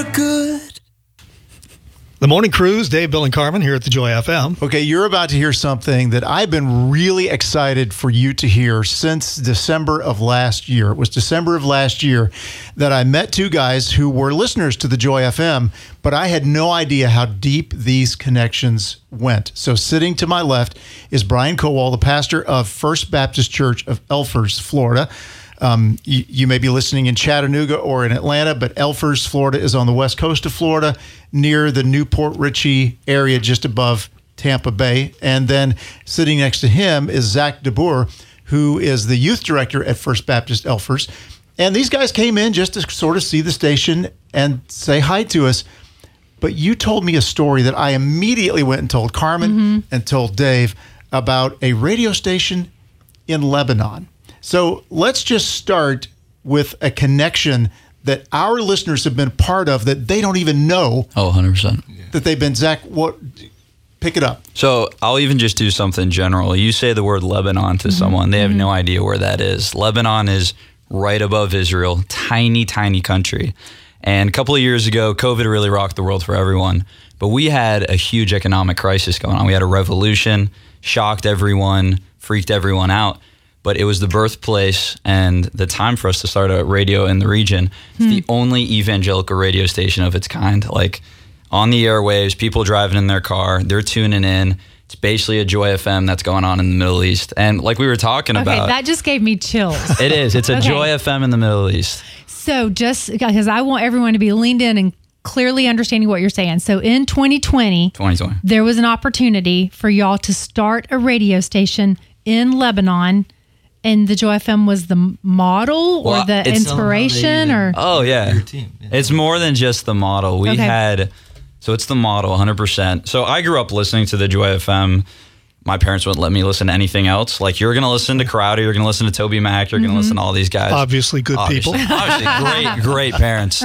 Good. The Morning Cruise, Dave, Bill, and Carmen here at the Joy FM. Okay, you're about to hear something that I've been really excited for you to hear since December of last year. It was December of last year that I met two guys who were listeners to the Joy FM, but I had no idea how deep these connections went. So sitting to my left is Brian Kowal, the pastor of First Baptist Church of Elfers, Florida. You may be listening in Chattanooga or in Atlanta, but Elfers, Florida is on the west coast of Florida near the Newport Richey area just above Tampa Bay. And then sitting next to him is Zach DeBoer, who is the youth director at First Baptist Elfers. And these guys came in just to sort of see the station and say hi to us. But you told me a story that I immediately went and told Carmen and told Dave about a radio station in Lebanon. So let's just start with a connection that our listeners have been part of that they don't even know. Oh, 100%. That they've been. Zach, pick it up. So I'll even just do something general. You say the word Lebanon to someone, they have no idea where that is. Lebanon is right above Israel, tiny, tiny country. And a couple of years ago, COVID really rocked the world for everyone. But we had a huge economic crisis going on. We had a revolution, shocked everyone, freaked everyone out. But it was the birthplace and the time for us to start a radio in the region. It's the only evangelical radio station of its kind. Like on the airwaves, people driving in their car, they're tuning in. It's basically a Joy FM that's going on in the Middle East. And like we were talking about. That just gave me chills. It is. It's a Joy FM in the Middle East. So just because I want everyone to be leaned in and clearly understanding what you're saying. So in 2020, there was an opportunity for y'all to start a radio station in Lebanon. And the Joy FM was the model or the inspiration or? Oh, yeah. It's more than just the model. We had, so it's the model 100%. So I grew up listening to the Joy FM. My parents wouldn't let me listen to anything else. Like you're going to listen to Crowder, you're going to listen to Toby Mac, you're going to listen to all these guys. Obviously good people. Obviously great parents.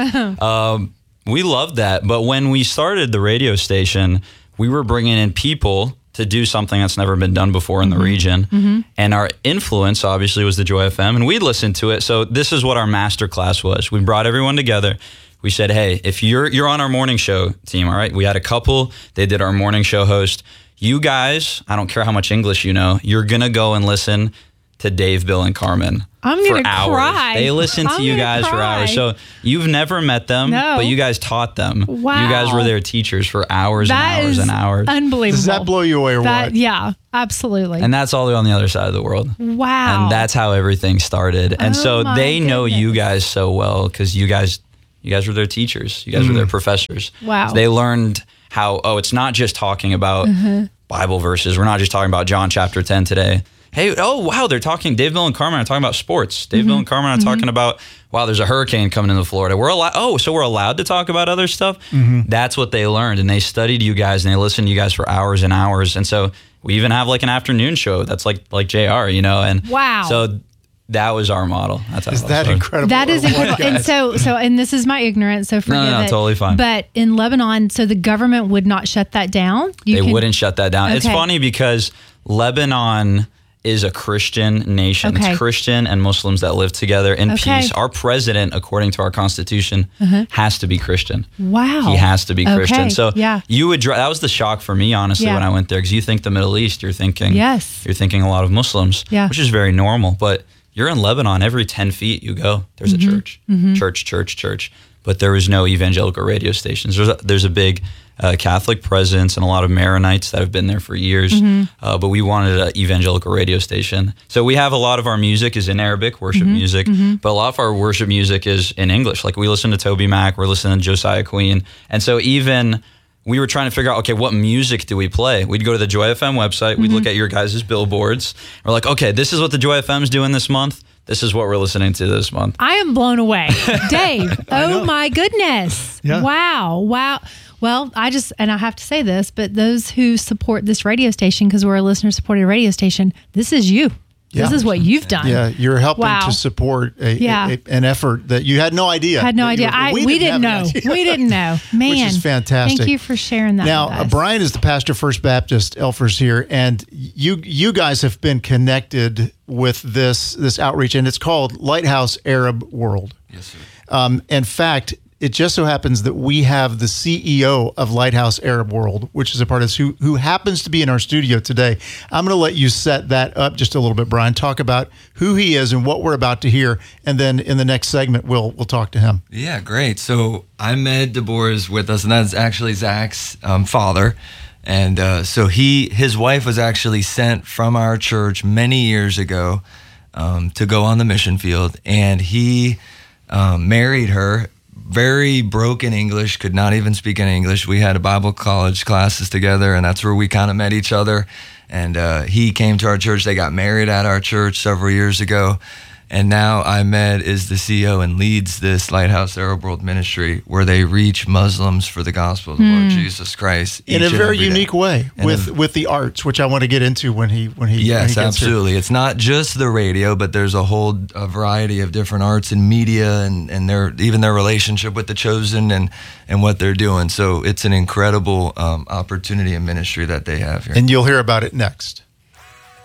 We loved that. But when we started the radio station, we were bringing in people to do something that's never been done before in the region. And our influence obviously was the Joy FM, and we listened to it. So this is what our master class was. We brought everyone together. We said, hey, if you're on our morning show team, all right? We had a couple, they did our morning show host. You guys, I don't care how much English you know, you're gonna go and listen to Dave, Bill, and Carmen. I'm for gonna hours. cry. They listen to you guys for hours. So you've never met them, but you guys taught them. Wow. You guys were their teachers for hours and hours and hours. Unbelievable. Does that blow you away or what? Yeah, absolutely. And that's all the way on the other side of the world. Wow. And that's how everything started. And so they know you guys so well because you guys were their teachers. You guys were their professors. Wow. So they learned how, it's not just talking about Bible verses. We're not just talking about John chapter 10 today. Hey, wow, they're talking, Dave, Bill, and Carmen are talking about sports. Dave, Bill, and Carmen are talking about, wow, there's a hurricane coming into Florida. We're allowed, so we're allowed to talk about other stuff? That's what they learned, and they studied you guys, and they listened to you guys for hours and hours. And so we even have like an afternoon show that's like JR, you know? And wow. So that was our model. That's how Is that incredible? That is incredible. And so, and this is my ignorance, so forgive it. No, totally fine. But in Lebanon, so the government would not shut that down? They wouldn't shut that down. Okay. It's funny because Lebanon is a Christian nation. It's Christian and Muslims that live together in peace. Our president, according to our constitution, has to be Christian. Wow. He has to be Christian. So you would that was the shock for me, honestly, when I went there, because you think the Middle East, you're thinking a lot of Muslims, which is very normal. But you're in Lebanon, every 10 feet you go, there's a church. Church. But there was no evangelical radio stations. There's a big Catholic presence and a lot of Maronites that have been there for years. But we wanted an evangelical radio station. So we have a lot of our music is in Arabic, worship music, but a lot of our worship music is in English. Like we listen to Toby Mac, we're listening to Josiah Queen. And so even we were trying to figure out, okay, what music do we play? We'd go to the Joy FM website, we'd look at your guys' billboards. We're like, okay, this is what the Joy FM's doing this month. This is what we're listening to this month. I am blown away. Dave, oh my goodness. Yeah. Wow. Well, I have to say this, but those who support this radio station, because we're a listener-supported radio station, this is you. This is what you've done. Yeah, you're helping to support an effort that you had no idea. We didn't know. We didn't know. Man. Which is fantastic. Thank you for sharing that now, with us. Brian is the pastor of First Baptist Elfers here, and you guys have been connected with this outreach, and it's called Lighthouse Arab World. Yes, sir. In fact, it just so happens that we have the CEO of Lighthouse Arab World, which is a part of this, who happens to be in our studio today. I'm going to let you set that up just a little bit, Brian. Talk about who he is and what we're about to hear, and then in the next segment, we'll talk to him. Yeah, great. So Ahmed DeBoer is with us, and that's actually Zach's father. And so his wife was actually sent from our church many years ago to go on the mission field, and he married her. Very broken English, could not even speak any English. We had a Bible college classes together, and that's where we kind of met each other. And he came to our church. They got married at our church several years ago. And now Ahmed is the CEO and leads this Lighthouse Arab World ministry where they reach Muslims for the gospel of the Lord Jesus Christ in a very unique way with the arts, which I want to get into when he yes, absolutely. Here. It's not just the radio, but there's a variety of different arts and media and even their relationship with the Chosen and what they're doing. So it's an incredible opportunity and ministry that they have here. And you'll hear about it next.